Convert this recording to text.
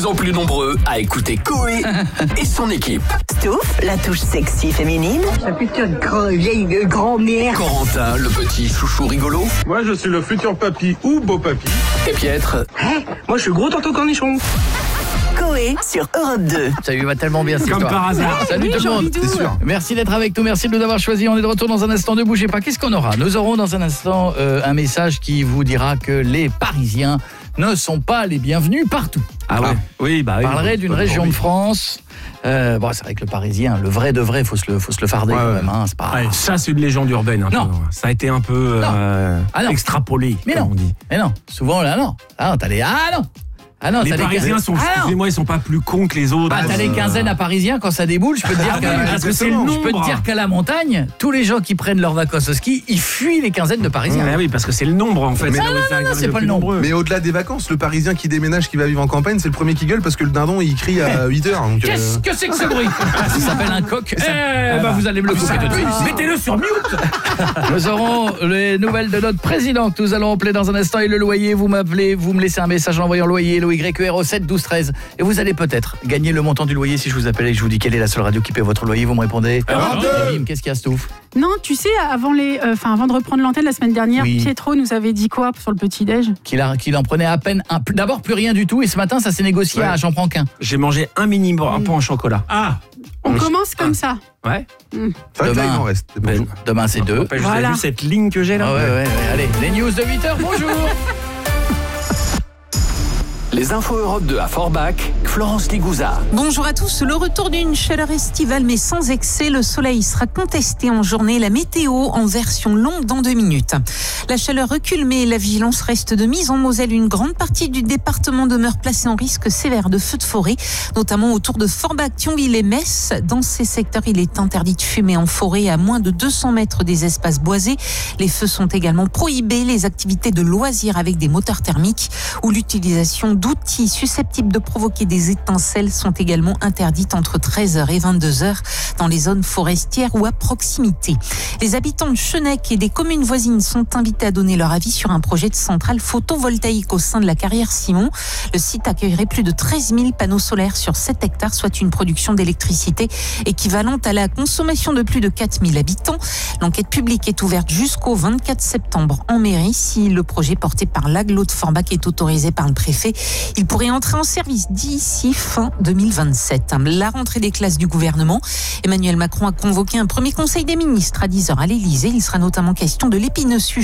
plus en plus nombreux à écouter Coé et son équipe. Stouff, la touche sexy féminine. Ça putain de vieille grand-mère. Corentin, le petit chouchou rigolo. Moi, je suis le futur papy ou beau papy. Et Pietre. Moi, je suis gros tonton cornichon. Coé sur Europe 2. Ça lui va tellement bien cette Comme histoire. par hasard. Salut tout le monde. C'est sûr. Merci d'être avec nous, merci de nous avoir choisis. On est de retour dans un instant, ne bougez pas. Qu'est-ce qu'on aura ? Nous aurons dans un instant un message qui vous dira que les Parisiens ne sont pas les bienvenus partout. Ah ouais. Oui, bah oui. Je parlerai d'une région de France. Bon, c'est vrai que le Parisien, le vrai de vrai, faut se le farder quand même. Hein, c'est pas... Ouais, ça, c'est une légende urbaine. Hein, Non. ça a été un peu non. extrapolé, Mais comme non. on dit. Mais non, souvent là, non. Ah non, t'as les... Ah non. Ah non, Les t'as Parisiens sont, Ah non. excusez-moi, ils sont pas plus cons que les autres. Bah, t'as les quinzaines à Parisiens quand ça déboule, je peux te dire parce que c'est le nombre. je peux te dire qu'à la montagne, tous les gens qui prennent leurs vacances au ski, ils fuient les quinzaines de Parisiens. Ah oui, parce que c'est le nombre en fait. Mais non, c'est pas le nombre. Mais au-delà des vacances, le Parisien qui déménage, qui va vivre en campagne, c'est le premier qui gueule parce que le dindon il crie à 8h. Donc, Qu'est-ce que c'est que ce bruit? Ça s'appelle un coq. Vous allez me le couper tout de suite. Mettez-le sur mute. Nous aurons les nouvelles de notre président que nous allons appeler dans un instant et le loyer. Vous m'appelez, vous me laissez un message en envoyant loyer, l'OYER au 7 12 13 et vous allez peut-être gagner le montant du loyer si je vous appelle et que je vous dis quelle est la seule radio qui paie votre loyer. Vous me répondez. Bim, qu'est-ce qu'il y a, Stouff? Non, tu sais, avant de reprendre l'antenne la semaine dernière, Oui. Pietro nous avait dit quoi sur le petit-déj? Qu'il en prenait à peine un. D'abord plus rien du tout et ce matin ça s'est négocié à j'en prends qu'un. J'ai mangé un mini pain en chocolat. Ah. On commence comme ça. Ouais. Enfin, là, il en reste. C'est bon. Demain c'est 2. Vous avez vu cette ligne que j'ai là? Ouais. Allez, les news de 8h, bonjour. Les infos Europe 2 à Forbach, Florence Ligouza. Bonjour à tous. Le retour d'une chaleur estivale mais sans excès. Le soleil sera contesté en journée. La météo en version longue dans 2 minutes. La chaleur recule mais la vigilance reste de mise. En Moselle, une grande partie du département demeure placée en risque sévère de feux de forêt, notamment autour de Forbach, Thionville et Metz. Dans ces secteurs, il est interdit de fumer en forêt à moins de 200 mètres des espaces boisés. Les feux sont également prohibés. Les activités de loisirs avec des moteurs thermiques ou l'utilisation d'outils susceptibles de provoquer des étincelles sont également interdites entre 13h et 22h dans les zones forestières ou à proximité. Les habitants de Chenec et des communes voisines sont invités à donner leur avis sur un projet de centrale photovoltaïque au sein de la carrière Simon. Le site accueillerait plus de 13 000 panneaux solaires sur 7 hectares, soit une production d'électricité équivalente à la consommation de plus de 4 000 habitants. L'enquête publique est ouverte jusqu'au 24 septembre en mairie. Si le projet porté par l'Agglo de Forbach est autorisé par le préfet, il pourrait entrer en service d'ici fin 2027. La rentrée des classes du gouvernement. Emmanuel Macron a convoqué un premier conseil des ministres à 10h à l'Élysée. Il sera notamment question de l'épineux sujet